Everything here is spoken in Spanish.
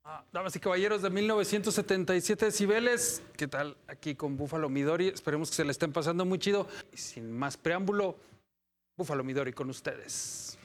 Damas y caballeros de 1977 decibeles, ¿qué tal? Aquí con Búfalo Midori, esperemos que se le estén pasando muy chido. Y sin más preámbulo, Búfalo Midori con ustedes.